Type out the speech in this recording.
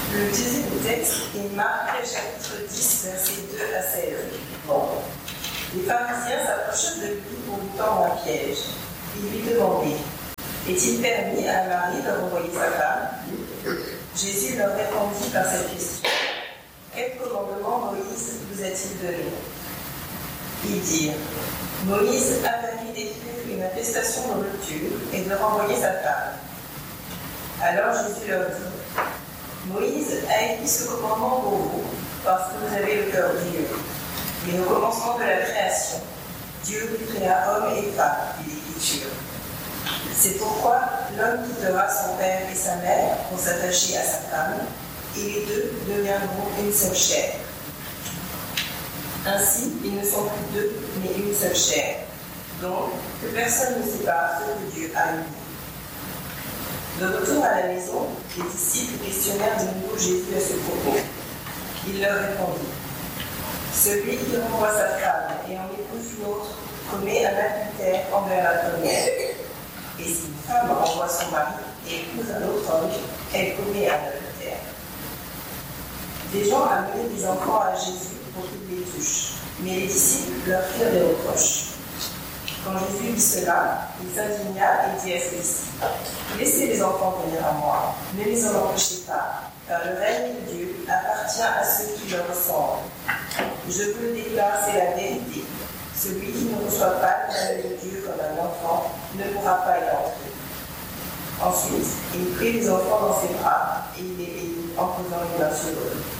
Le deuxième texte est Marc chapitre 10, versets 2 à 16. Les pharisiens s'approchèrent de lui pour lui tendre un piège. Ils lui demandaient: est-il permis à un mari de renvoyer sa femme? Jésus leur répondit par cette question: quel commandement Moïse vous a-t-il donné? Ils dirent: Moïse a permis d'écrire une attestation de rupture et de renvoyer sa femme. Alors Jésus leur dit: Moïse a écrit ce commandement pour vous, parce que vous avez le cœur dur. Mais au commencement de la création, Dieu créa homme et femme, dit l'Écriture. C'est pourquoi l'homme quittera son père et sa mère pour s'attacher à sa femme, et les deux deviendront une seule chair. Ainsi, ils ne sont plus deux, mais une seule chair. Donc, que personne ne sépare ce que Dieu a uni. De retour à la maison, les disciples questionnèrent de nouveau Jésus à ce propos. Il leur répondit: celui qui renvoie sa femme et en épouse une autre commet un adultère envers la première. Et si une femme renvoie son mari et épouse un autre homme, elle commet un adultère. Des gens amenaient des enfants à Jésus pour qu'il les touche, mais les disciples leur firent des reproches. Quand Jésus vit cela, il s'indigna et dit à ses disciples: laissez les enfants venir à moi, ne les en empêchez pas, car le règne de Dieu appartient à ceux qui le ressemblent. Je vous le déclare, c'est la vérité. Celui qui ne reçoit pas le règne de Dieu comme un enfant ne pourra pas y entrer. Ensuite, il prit les enfants dans ses bras et il les bénit en posant les mains sur eux.